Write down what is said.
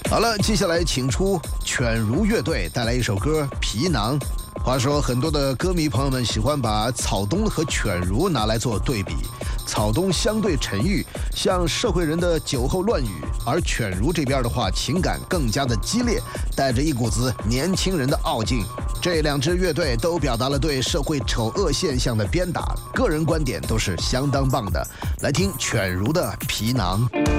好了，接下来请出犬儒乐队带来一首歌《皮囊》。话说，很多的歌迷朋友们喜欢把草东和犬儒拿来做对比。草东相对沉郁，像社会人的酒后乱语，而犬儒这边的话，情感更加的激烈，带着一股子年轻人的傲劲。这两支乐队都表达了对社会丑恶现象的鞭打，个人观点都是相当棒的。来听犬儒的《皮囊》。